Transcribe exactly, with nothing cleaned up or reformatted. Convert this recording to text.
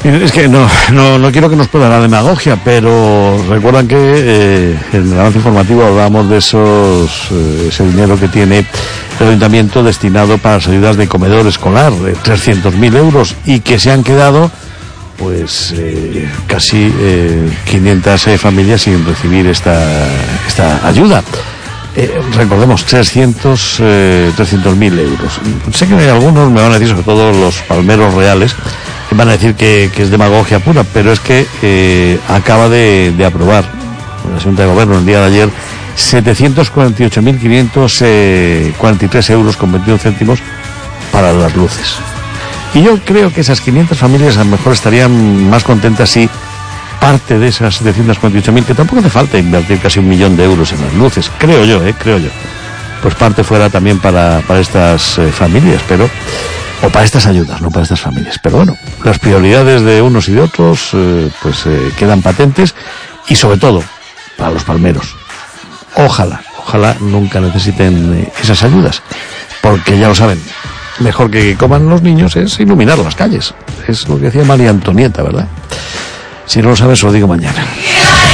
Es que no, no, no quiero que nos pueda la demagogia, pero recuerdan que eh, en el avance informativo hablábamos de esos eh, ese dinero que tiene el ayuntamiento destinado para las ayudas de comedor escolar, de trescientos mil euros, y que se han quedado pues eh, casi eh, quinientas eh, familias sin recibir esta, esta ayuda. Eh, recordemos, trescientos mil euros. Sé que algunos me van a decir, sobre todo los palmeros reales, van a decir que, que es demagogia pura, pero es que eh, acaba de, de aprobar la Junta de Gobierno el día de ayer setecientos cuarenta y ocho mil quinientos cuarenta y tres euros con veintiún céntimos para las luces. Y yo creo que esas quinientas familias a lo mejor estarían más contentas si parte de esas setecientos cuarenta y ocho mil, que tampoco hace falta invertir casi un millón de euros en las luces, creo yo, eh, creo yo, pues parte fuera también para, para estas eh, familias, pero o para estas ayudas, no para estas familias. Pero bueno, las prioridades de unos y de otros eh, pues eh, quedan patentes, y sobre todo para los palmeros. Ojalá, ojalá nunca necesiten eh, esas ayudas, porque ya lo saben, mejor que coman los niños es iluminar las calles. Es lo que decía María Antonieta, ¿verdad? Si no lo sabes, os lo digo mañana.